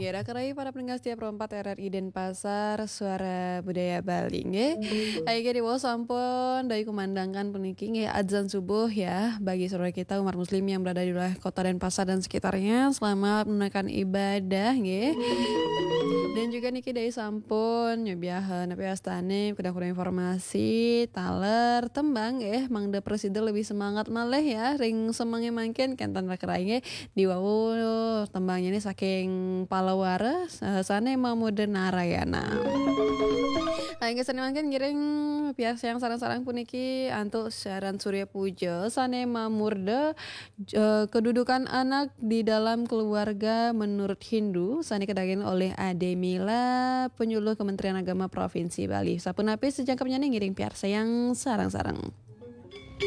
ngira kerai para pendengar setiap rompat RRI Denpasar Suara Budaya Bali nge. Ayo di sampun dari kumandangkan puniki nge adzan subuh ya bagi saudara kita umat muslim yang berada di wilayah Kota Denpasar dan sekitarnya. Selamat menunaikan ibadah nge. Dan juga niki dari sampun nyobiahan tapi astane kurang informasi taler tembang mangda presiden lebih semangat maleh ya ring semangnya mangken kentan rakerainya di wawu tembangnya ini saking palawara sana mamuda narayana. Aing kesana mangken ngiring pihak yang sarang-sarang puniki antuk siaran Surya Puja sane mamurda kedudukan anak di dalam keluarga menurut Hindu sane kedagen oleh Ade Mila penyuluh Kementerian Agama Provinsi Bali. Sapunapi sejangkapnya nih ngiring pihak yang sarang-sarang.